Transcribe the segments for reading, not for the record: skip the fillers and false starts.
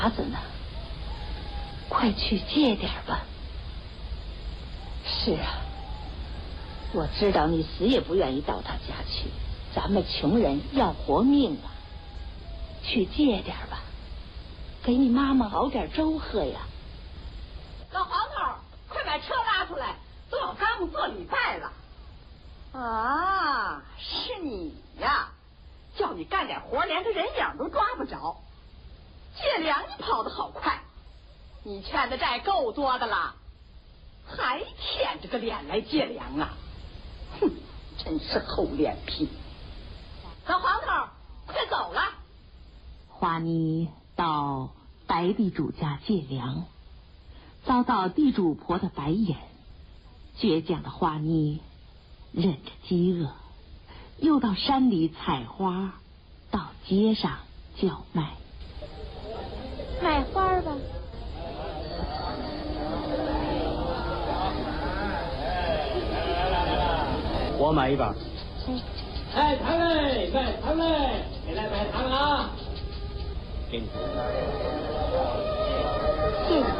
子呢？快去借点吧。是啊，我知道你死也不愿意到他家去，咱们穷人要活命啊。去借点吧，给你妈妈熬点粥喝呀。 老黄头，快把车拉出来，都要干部做礼拜了。啊，是你呀！叫你干点活，连个人影都抓不着。借粮你跑得好快，你欠的债够多的了，还舔着个脸来借粮啊！哼，真是厚脸皮。老黄头，快走了。 花妮到白地主家借粮，遭到地主婆的白眼。倔强的花妮忍着饥饿，又到山里采花，到街上叫卖。 买花吧。 我买一把。哎，糖嘞，买糖嘞，谁来买糖啊？给你。 谢谢。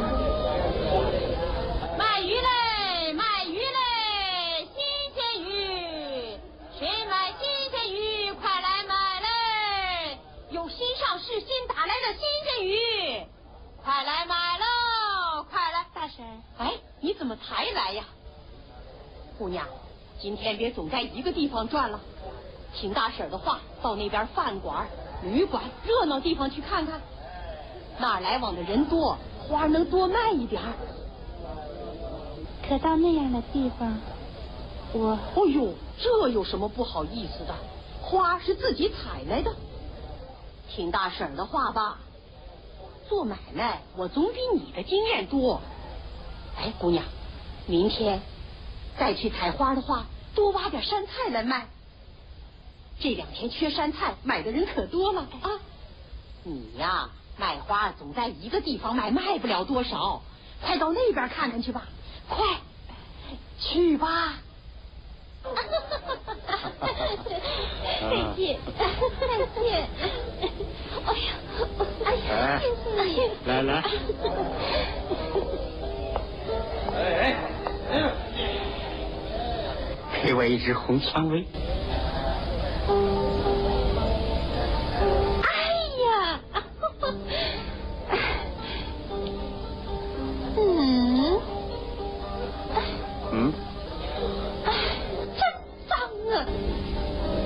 卖鱼嘞，卖鱼嘞，新鲜鱼，谁买新鲜鱼，快来买嘞！有新上市、新打来的新鲜鱼，快来买喽！快来， 大婶。 哎，你怎么才来呀？姑娘，今天别总在一个地方转了，听大婶的话，到那边饭馆、旅馆热闹地方去看看，那儿来往的人多，花能多卖一点。 可到那样的地方，我…… 哦呦，这有什么不好意思的？花是自己采来的。听大婶的话吧，做买卖我总比你的经验多。哎，姑娘，明天再去采花的话，多挖点山菜来卖。这2天缺山菜，买的人可多了啊。你呀，卖花总在一个地方买，卖不了多少，快到那边看看去吧，快去吧。 再见，再见。哎呀，哎呀，谢谢你。 来来。哎，给我一只红蔷薇。